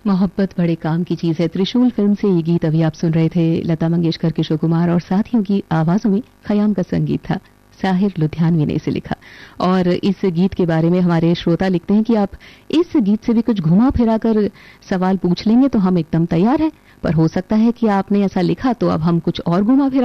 मोहब्बत बड़े काम की चीज है। त्रिशूल फिल्म से ये गीत अभी आप सुन रहे थे। लता मंगेशकर, किशोर कुमार और साथियों की आवाजों में खयाम का संगीत था। साहिर लुधियानवी ने इसे लिखा। और इस गीत के बारे में हमारे श्रोता लिखते हैं कि आप इस गीत से भी कुछ घुमा फिरा कर सवाल पूछ लेंगे तो हम एकदम तैयार हैं, पर हो सकता है कि आपने ऐसा लिखा तो अब हम कुछ और घुमा फिरा